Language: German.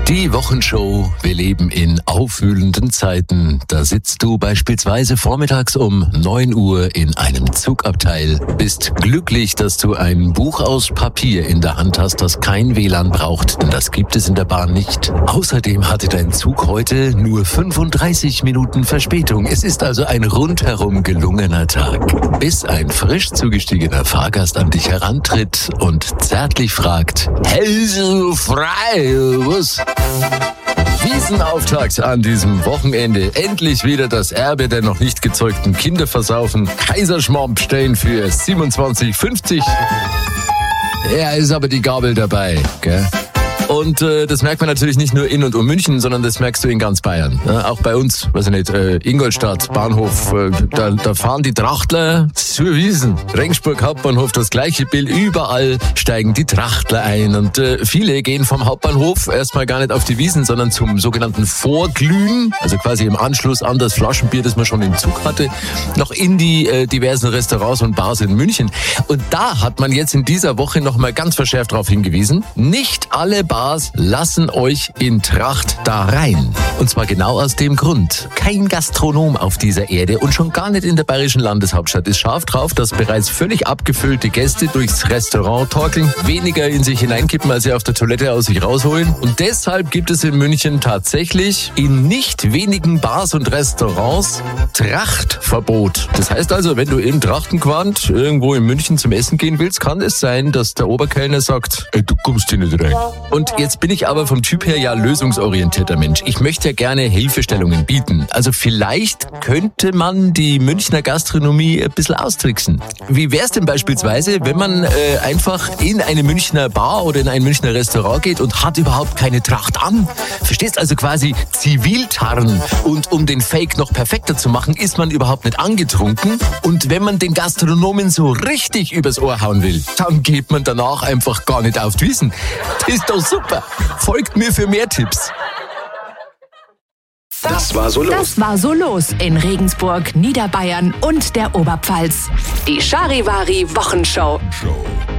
Die Wochenshow. Wir leben in aufwühlenden Zeiten. Da sitzt du beispielsweise vormittags um 9 Uhr in einem Zugabteil. Bist glücklich, dass du ein Buch aus Papier in der Hand hast, das kein WLAN braucht, denn das gibt es in der Bahn nicht. Außerdem hatte dein Zug heute nur 35 Minuten Verspätung. Es ist also ein rundherum gelungener Tag. Bis ein frisch zugestiegener Fahrgast an dich herantritt und zärtlich fragt: Hälse frei, was? Wiesenauftakt an diesem Wochenende. Endlich wieder das Erbe der noch nicht gezeugten Kinder versaufen. Kaiserschmarrn stehen für 27,50. Ja, ist aber die Gabel dabei, gell? Und das merkt man natürlich nicht nur in und um München, sondern das merkst du in ganz Bayern. Ja, auch bei uns, weiß ich nicht, Ingolstadt, Bahnhof, da fahren die Trachtler zur Wiesn. Regensburg Hauptbahnhof, das gleiche Bild. Überall steigen die Trachtler ein. Und viele gehen vom Hauptbahnhof erstmal gar nicht auf die Wiesn, sondern zum sogenannten Vorglühen, also quasi im Anschluss an das Flaschenbier, das man schon im Zug hatte, noch in die diversen Restaurants und Bars in München. Und da hat man jetzt in dieser Woche nochmal ganz verschärft darauf hingewiesen: Nicht alle Bars lassen euch in Tracht da rein. Und zwar genau aus dem Grund: Kein Gastronom auf dieser Erde und schon gar nicht in der bayerischen Landeshauptstadt ist scharf drauf, dass bereits völlig abgefüllte Gäste durchs Restaurant torkeln, weniger in sich hineinkippen, als sie auf der Toilette aus sich rausholen. Und deshalb gibt es in München tatsächlich in nicht wenigen Bars und Restaurants Trachtverbot. Das heißt also, wenn du in Trachtenquant irgendwo in München zum Essen gehen willst, kann es sein, dass der Oberkellner sagt: Du kommst hier nicht rein. Und jetzt bin ich aber vom Typ her ja lösungsorientierter Mensch. Ich möchte ja gerne Hilfestellungen bieten. Also vielleicht könnte man die Münchner Gastronomie ein bisschen austricksen. Wie wär's denn beispielsweise, wenn man einfach in eine Münchner Bar oder in ein Münchner Restaurant geht und hat überhaupt keine Tracht an? Verstehst, also quasi Ziviltarn. Und um den Fake noch perfekter zu machen, ist man überhaupt nicht angetrunken. Und wenn man den Gastronomen so richtig übers Ohr hauen will, dann geht man danach einfach gar nicht auf die Wiesn. Das ist doch super. Folgt mir für mehr Tipps. Das war so los. Das war so los in Regensburg, Niederbayern und der Oberpfalz. Die Charivari Wochenshow.